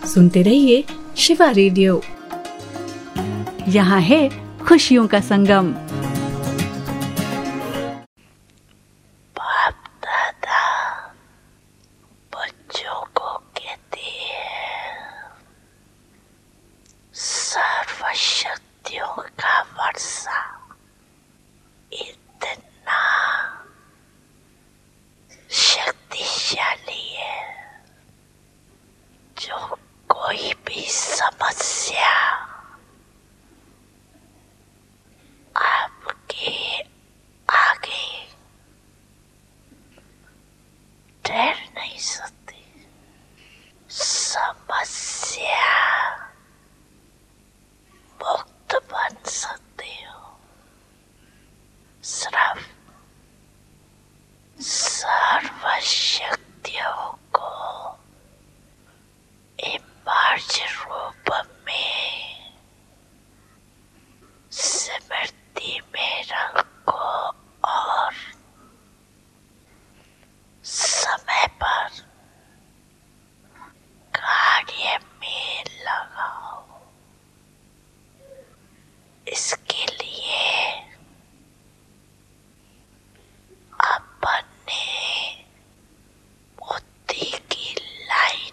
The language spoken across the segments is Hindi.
सुनते रहिए शिवा रेडियो। यहाँ है खुशियों का संगम। बाप दादा बच्चों को कहते हैं सर्वशक्तियों का वर्षा, इतना शक्तिशाली है जो कोई भी समस्या आपके आगे ठहर नहीं सकती। समस्या मुक्त बन सकते हो सिर्फ सर्वशक्तियों को इमर्ज रूप में स्मृति में रखो और समय पर कार्य में लगाओ। इसके लिए अपने बुद्धि की लाइन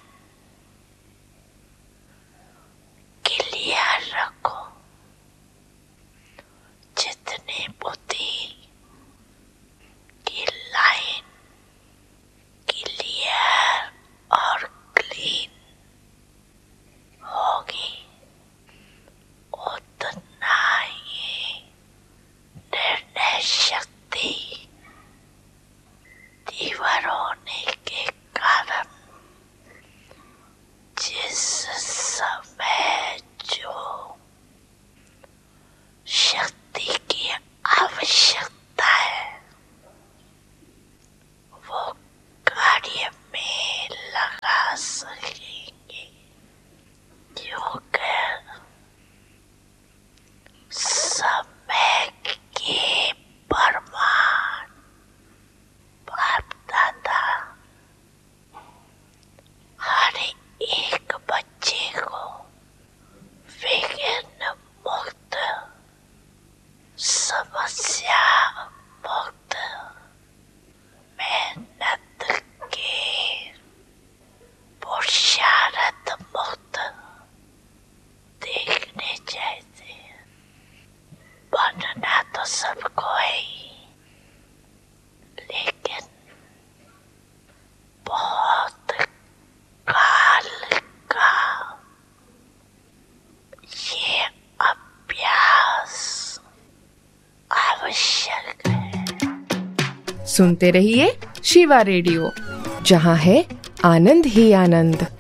क्लियर रखो। जितनी बुद्धि की लाइन क्लियर और क्लीन होगी, उतना ही निर्णय शक्ति तीव्र होने के कारण जिस समय जो शक्ति की आवश्यकता है वो कार्य में लगा सकेंगे, क्योंकि समय के प्रमाण बाप दादा हर एक बच्चे को विघ्न मुक्त, समस्या मुक्त, मेहनत के पुरुषार्थ मुक्त देखने चाहिए। बनना तो सबको है, लेकिन बहुत काल का ये अभ्यास आवश्यक है। सुनते रहिए शिवा रेडियो, जहाँ है आनंद ही आनंद।